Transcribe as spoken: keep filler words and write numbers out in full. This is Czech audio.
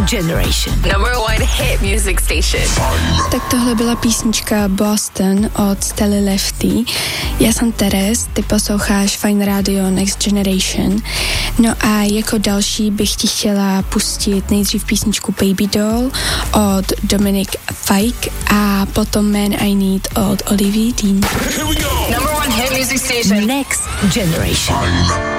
Generation. Number one hit music station. Tak tohle byla písnička Boston od Stely Lefty. Já jsem Teres, ty posloucháš Fine Radio Next Generation. No a jako další bych ti chtěla pustit nejdřív písničku Baby Doll od Dominic Fike a potom Man I Need od Olivia Dean. Number one hit music station. Next Generation. Fine.